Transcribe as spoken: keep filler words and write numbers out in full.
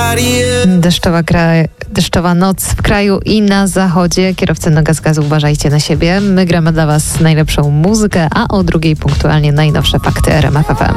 Deszczowa, kraj, deszczowa noc w kraju i na zachodzie. Kierowcy na gaz gazu, uważajcie na siebie. My gramy dla Was najlepszą muzykę, a o drugiej punktualnie najnowsze fakty R M F F M.